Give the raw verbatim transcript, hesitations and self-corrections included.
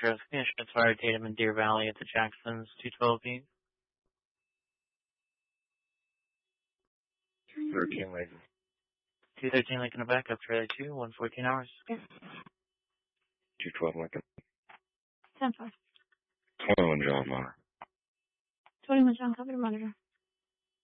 Travis Conditions Fire Tatum in Deer Valley at the Jacksons, two twelve B. thirteen Lincoln. two thirteen Lincoln, a backup, trailer two, one fourteen hours. two twelve Lincoln. ten five. twenty-one John Monitor. twenty-one John, cover the monitor.